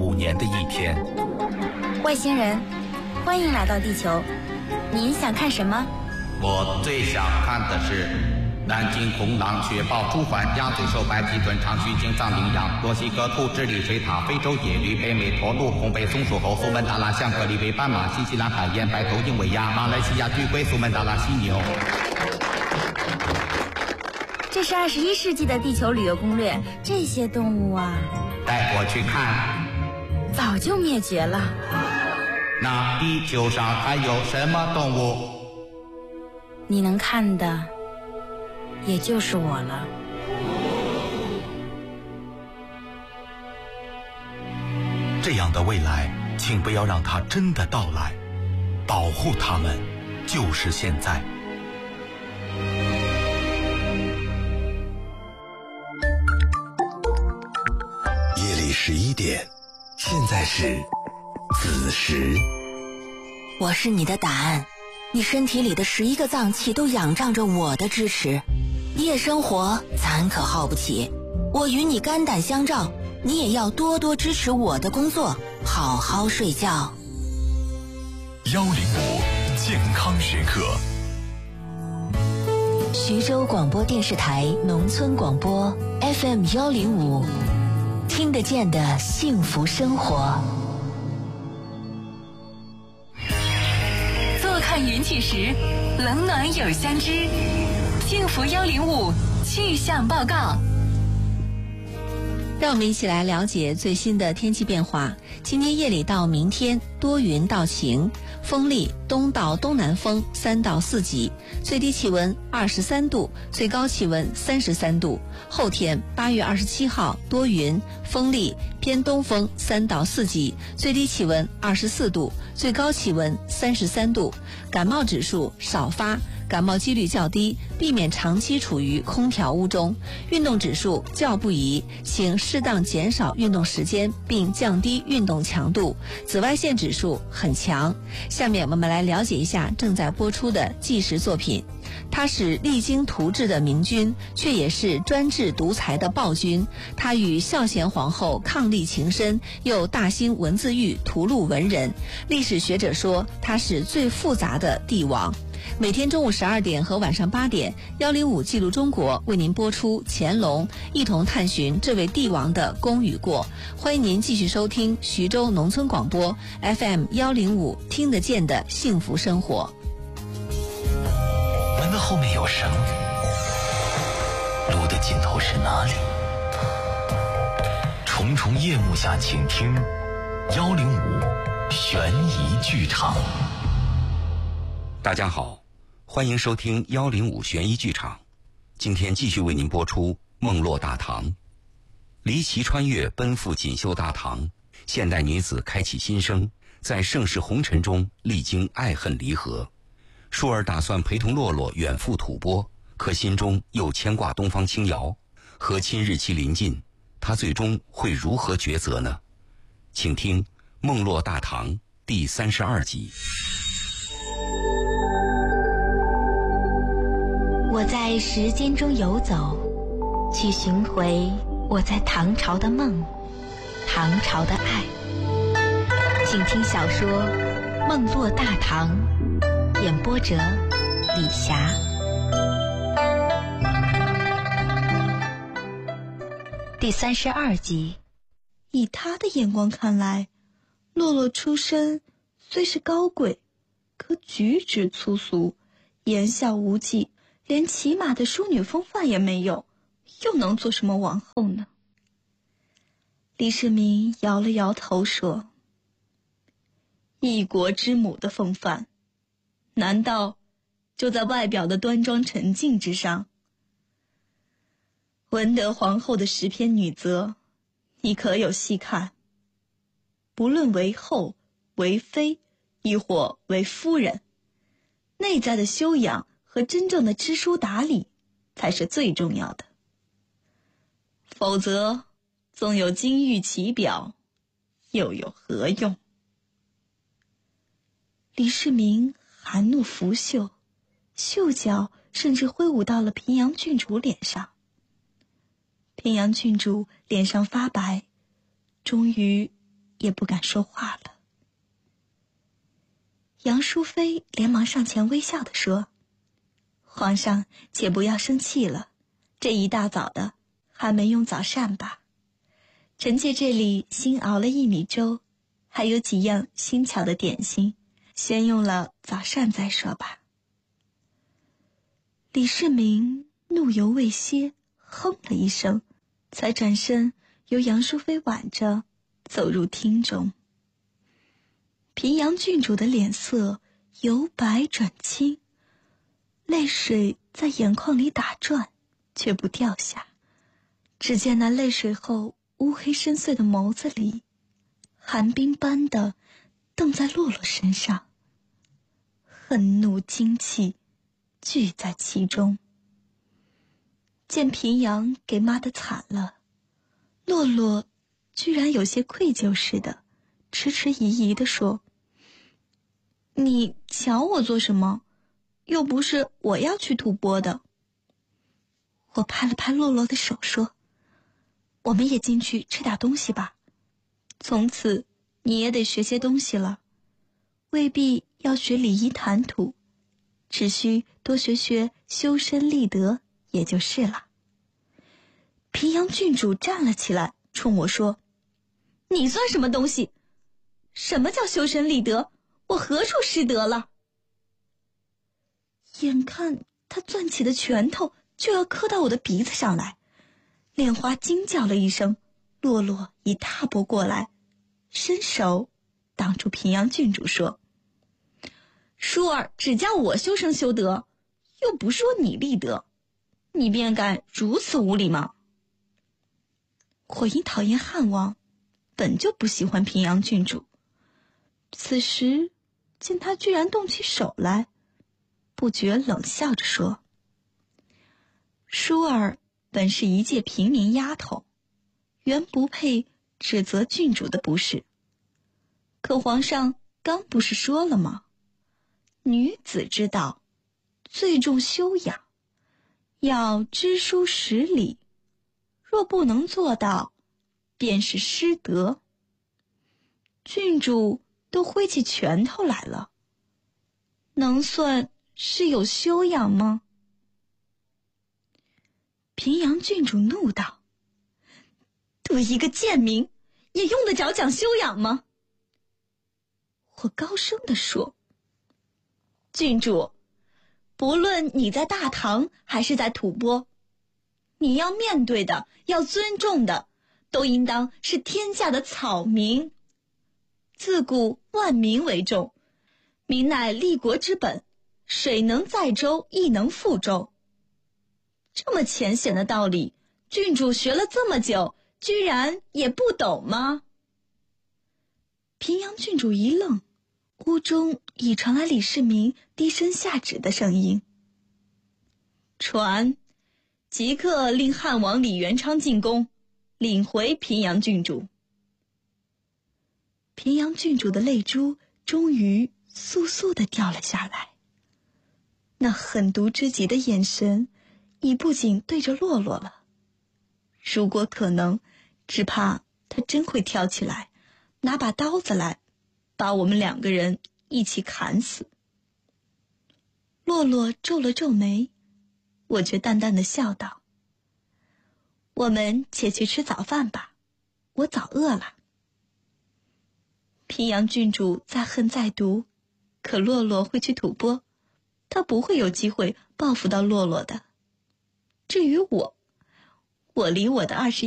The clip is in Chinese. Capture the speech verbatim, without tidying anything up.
五年的一天。 外星人，欢迎来到地球，您想看什么？ 我最想看的是南京红狼、雪豹、朱鹮、鸭嘴兽、白鳍豚、长须鲸、藏羚羊、墨西哥兔、智利水獭、非洲野驴、北美驼鹿、红背松鼠猴、苏门答腊象、格里威斑马、新西兰海燕、白头鹰尾鸭、马来西亚巨龟、苏门答腊犀牛。 这是二十一世纪的地球旅游攻略，这些动物啊， 带我去看。 早就灭绝了。 那地球上还有什么动物？ 你能看的也就是我了。 这样的未来，请不要让它真的到来，保护它们就是现在。夜里十一点，现在是子时。 我是你的答案，你身体里的十一个脏器都仰仗着我的支持。夜生活咱可耗不起，我与你肝胆相照，你也要多多支持我的工作，好好睡觉。 幺零五健康时刻。 徐州广播电视台农村广播 F M 幺零五，听得见的幸福生活。 坐看云起时，冷暖有相知。幸福幺零五气象报告。 让我们一起来了解最新的天气变化。今天夜里到明天多云到晴，风力东到东南风三到四级，最低气温二十三度，最高气温三十三度。后天八月二十七号多云，风力偏东风三到四级，最低气温二十四度，最高气温三十三度。感冒指数少发，感冒几率较低，避免长期处于空调屋中。运动指数较不宜，请适当减少运动时间，并降低运动强度。紫外线指数很强。下面我们来了解一下正在播出的纪实作品。他是励精图治的明君，却也是专制独裁的暴君。他与孝贤皇后伉俪情深，又大兴文字狱，屠戮文人。历史学者说他是最复杂的帝王。每天中午十二点和晚上八点，幺零五记录中国为您播出乾隆，一同探寻这位帝王的功与过。欢迎您继续收听徐州农村广播 F M 幺零五，听得见的幸福生活。 门的后面有绳，路的尽头是哪里？重重夜幕下，请听幺零五悬疑剧场。 大家好，欢迎收听幺零五悬疑剧场。今天继续为您播出梦落大唐。离奇穿越，奔赴锦绣大唐，现代女子开启新生，在盛世红尘中历经爱恨离合。舒儿打算陪同洛洛远赴吐蕃，可心中又牵挂东方青瑶。和亲日期临近，她最终会如何抉择呢？请听《梦落大唐》第三十二集。 我在时间中游走，去寻回我在唐朝的梦，唐朝的爱。请听小说《梦落大唐》，演播者李霞。第三十二集。 以他的眼光看来，洛洛出身虽是高贵，可举止粗俗，言笑无忌，连起码的淑女风范也没有，又能做什么王后呢？李世民摇了摇头说，一国之母的风范，难道就在外表的端庄沉静之上？文德皇后的十篇女则，你可有细看？不论为后、为妃，亦或为夫人，内在的修养和真正的知书达理才是最重要的。否则，纵有金玉其表，又有何用？李世民含怒拂袖，袖角甚至挥舞到了平阳郡主脸上。平阳郡主脸上发白，终于也不敢说话了。杨淑妃连忙上前微笑地说：“皇上，且不要生气了，这一大早的还没用早膳吧？臣妾这里新熬了薏米粥，还有几样新巧的点心，先用了早膳再说吧。”李世民怒犹未歇，哼了一声，才转身由杨淑妃挽着走入厅中。平阳郡主的脸色由白转青，泪水在眼眶里打转，却不掉下。只见那泪水后乌黑深邃的眸子里，寒冰般的瞪在洛洛身上，恨怒惊气聚在其中。见平阳给骂得惨了，洛洛居然有些愧疚似的，迟迟疑疑地说：“你瞧我做什么？又不是我要去吐蕃的。”我拍了拍洛洛的手说：“我们也进去吃点东西吧，从此你也得学些东西了，未必要学礼仪谈吐，只需多学学修身立德也就是了。”平阳郡主站了起来，冲我说：“你算什么东西？什么叫修身立德？我何处失德了？”眼看他攥起的拳头就要磕到我的鼻子上来，莲花惊叫了一声，洛洛已踏步过来，伸手挡住平阳郡主说：“淑儿只叫我修身修德，又不说你立德，你便敢如此无礼吗？”我因讨厌汉王，本就不喜欢平阳郡主，此时见他居然动起手来，不觉冷笑着说：“淑儿本是一介平民丫头，原不配指责郡主的不是。可皇上刚不是说了吗？女子之道，最重修养，要知书识礼，若不能做到，便是失德。郡主都挥起拳头来了，能算是有修养吗？”平阳郡主怒道：“得一个贱民，也用得着讲修养吗？”我高声地说：“郡主，不论你在大唐还是在吐蕃，你要面对的，要尊重的，都应当是天下的草民。自古万民为重，民乃立国之本，水能载舟，亦能覆舟。这么浅显的道理，郡主学了这么久，居然也不懂吗？”平阳郡主一愣，屋中已传来李世民低声下旨的声音：“传，即刻令汉王李元昌进宫，领回平阳郡主。”平阳郡主的泪珠终于簌簌地掉了下来，那狠毒之极的眼神已不仅对着洛洛了，如果可能，只怕他真会跳起来，拿把刀子来，把我们两个人一起砍死。洛洛皱了皱眉，我却淡淡地笑道：“我们且去吃早饭吧，我早饿了。”平阳郡主再恨再毒，可洛洛会去吐蕃，他不会有机会报复到洛洛的。至于我，我离我的二十